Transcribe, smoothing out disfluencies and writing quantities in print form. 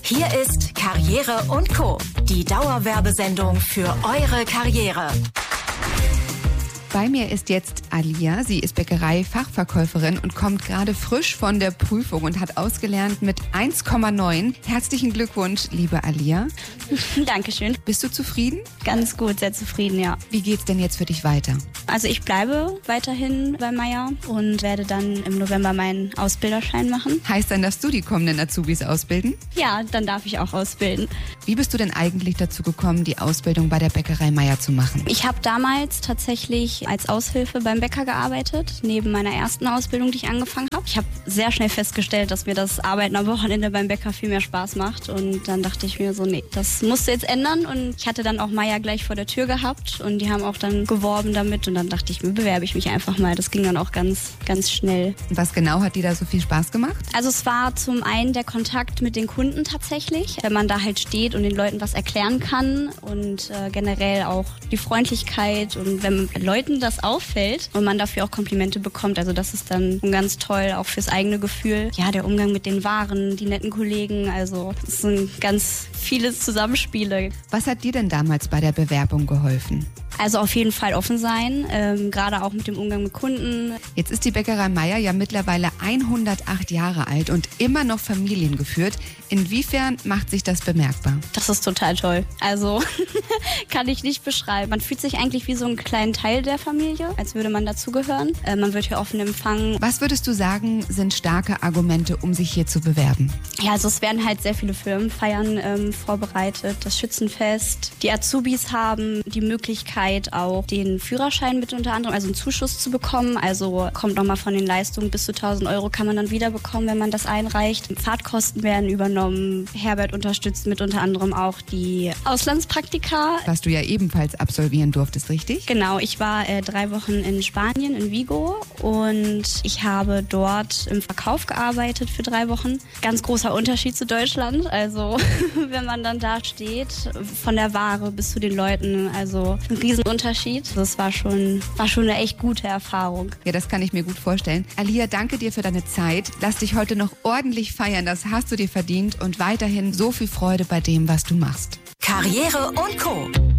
Hier ist Karriere und Co., die Dauerwerbesendung für eure Karriere. Bei mir ist jetzt Alia. Sie ist Bäckerei-Fachverkäuferin und kommt gerade frisch von der Prüfung und hat ausgelernt mit 1,9. Herzlichen Glückwunsch, liebe Alia. Dankeschön. Bist du zufrieden? Ganz gut, sehr zufrieden, ja. Wie geht's denn jetzt für dich weiter? Also ich bleibe weiterhin bei Meier und werde dann im November meinen Ausbilderschein machen. Heißt dann, dass du die kommenden Azubis ausbilden? Ja, dann darf ich auch ausbilden. Wie bist du denn eigentlich dazu gekommen, die Ausbildung bei der Bäckerei Meier zu machen? Ich habe damals tatsächlich als Aushilfe beim Bäcker gearbeitet, neben meiner ersten Ausbildung, die ich angefangen habe. Ich habe sehr schnell festgestellt, dass mir das Arbeiten am Wochenende beim Bäcker viel mehr Spaß macht. Und dann dachte ich mir so, nee, das musst du jetzt ändern. Und ich hatte dann auch Meier gleich vor der Tür gehabt und die haben auch dann geworben damit. Und dann dachte ich mir, bewerbe ich mich einfach mal. Das ging dann auch ganz, ganz schnell. Und was genau hat dir da so viel Spaß gemacht? Also es war zum einen der Kontakt mit den Kunden tatsächlich, wenn man da halt steht und den Leuten was erklären kann und generell auch die Freundlichkeit und wenn Leuten das auffällt und man dafür auch Komplimente bekommt, also das ist dann ganz toll, auch fürs eigene Gefühl. Ja, der Umgang mit den Waren, die netten Kollegen, also es sind ganz viele Zusammenspiele. Was hat dir denn damals bei der Bewerbung geholfen? Also auf jeden Fall offen sein, gerade auch mit dem Umgang mit Kunden. Jetzt ist die Bäckerei Meier ja mittlerweile 108 Jahre alt und immer noch familiengeführt. Inwiefern macht sich das bemerkbar? Das ist total toll. Also kann ich nicht beschreiben. Man fühlt sich eigentlich wie so ein kleiner Teil der Familie, als würde man dazugehören. Man wird hier offen empfangen. Was würdest du sagen, sind starke Argumente, um sich hier zu bewerben? Ja, also es werden halt sehr viele Firmenfeiern vorbereitet. Das Schützenfest. Die Azubis haben die Möglichkeit, auch den Führerschein mit unter anderem, also einen Zuschuss zu bekommen. Also kommt nochmal von den Leistungen bis zu 1.000 Euro kann man dann wieder bekommen, wenn man das einreicht. Fahrtkosten werden übernommen. Herbert unterstützt mit unter anderem auch die Auslandspraktika. Was du ja ebenfalls absolvieren durftest, richtig? Genau, ich war 3 Wochen in Spanien, in Vigo und ich habe dort im Verkauf gearbeitet für 3 Wochen. Ganz großer Unterschied zu Deutschland. Also wenn man dann da steht, von der Ware bis zu den Leuten, also ein Riesenunterschied. Das war schon eine echt gute Erfahrung. Ja, das kann ich mir gut vorstellen. Alia, danke dir für deine Zeit. Lass dich heute noch ordentlich feiern, das hast du dir verdient und weiterhin so viel Freude bei dem, was du machst. Karriere und Co.